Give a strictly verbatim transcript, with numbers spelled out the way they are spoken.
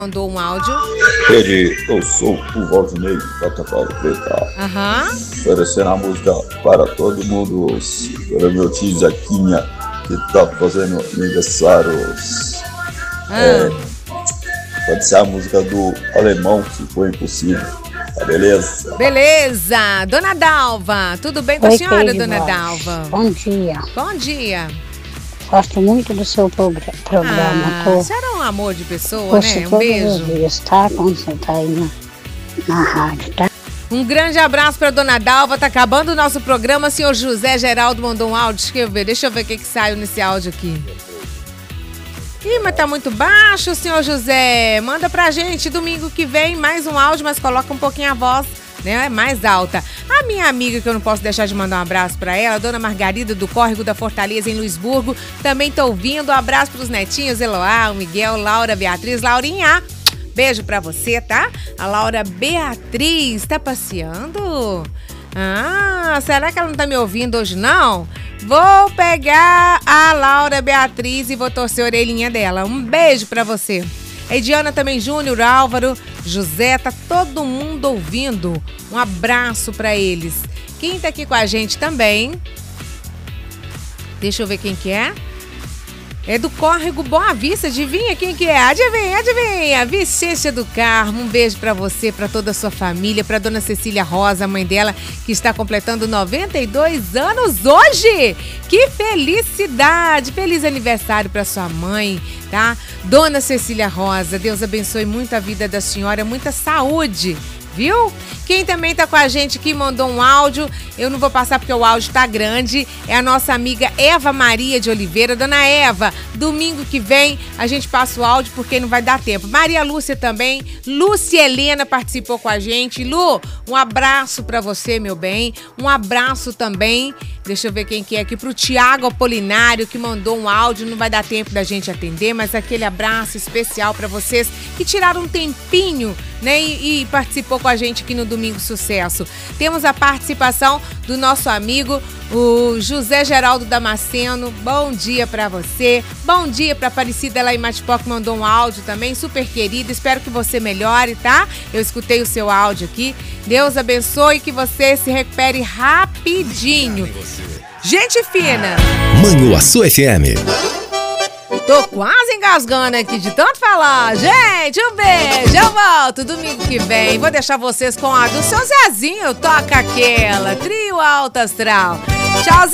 Mandou um áudio. Ele, eu sou o Valdinei, Botafogo Preta. Aham. Uhum. Oferecendo a música para todo mundo, para meu tio Zequinha, que tá fazendo aniversários. Ah. É, pode ser a música do Alemão, que foi impossível. Tá beleza? Beleza. Dona Dalva, tudo bem com Oi, a senhora, querido, Dona voz. Dalva? Bom dia. Bom dia. Gosto muito do seu progra- programa. Ah, Tô você era um amor de pessoa, você né? Um todos beijo. os dias, tá? Quando você tá aí na, na rádio, tá? Um grande abraço para Dona Dalva. Tá acabando o nosso programa. Senhor José Geraldo mandou um áudio. Deixa eu ver, deixa eu ver o que, que saiu nesse áudio aqui. Ih, mas tá muito baixo, senhor José. Manda pra gente domingo que vem mais um áudio, mas coloca um pouquinho a voz, né, mais alta. A minha amiga, que eu não posso deixar de mandar um abraço pra ela, a dona Margarida do Córrego da Fortaleza, em Luisburgo, também tá ouvindo. Um abraço pros netinhos, Eloá, o Miguel, Laura, Beatriz, Laurinha. Beijo pra você, tá? A Laura Beatriz tá passeando? Ah, será que ela não tá me ouvindo hoje, não? Vou pegar a Laura Beatriz e vou torcer a orelhinha dela. Um beijo pra você. Ediana também, Júnior, Álvaro, José, tá todo mundo ouvindo. Um abraço pra eles. Quem tá aqui com a gente também? Deixa eu ver quem que é. É do Córrego Boa Vista. Adivinha quem que é? Adivinha, adivinha. Vicência do Carmo. Um beijo pra você, pra toda a sua família, pra dona Cecília Rosa, a mãe dela, que está completando noventa e dois anos hoje. Que felicidade! Feliz aniversário pra sua mãe, tá? Dona Cecília Rosa, Deus abençoe muito a vida da senhora, muita saúde. Viu? Quem também tá com a gente aqui, mandou um áudio, eu não vou passar porque o áudio tá grande, é a nossa amiga Eva Maria de Oliveira. Dona Eva, domingo que vem a gente passa o áudio porque não vai dar tempo. Maria Lúcia também, Lúcia Helena participou com a gente. Lu, um abraço pra você, meu bem, um abraço também, deixa eu ver quem que é aqui, pro Tiago Apolinário, que mandou um áudio, não vai dar tempo da gente atender, mas aquele abraço especial pra vocês que tiraram um tempinho, né, e, e participou com a gente aqui no Domingo Sucesso. Temos a participação do nosso amigo, o José Geraldo Damasceno. Bom dia pra você. Bom dia pra Aparecida lá em Matipó, que mandou um áudio também, super querida. Espero que você melhore, tá? Eu escutei o seu áudio aqui. Deus abençoe, que você se recupere rapidinho. Gente fina. Manhuaçu F M. Tô quase engasgando aqui de tanto falar. Gente, um beijo. Eu volto domingo que vem. Vou deixar vocês com a do seu Zezinho. Toca aquela. Trio Alto Astral. Tchauzinho.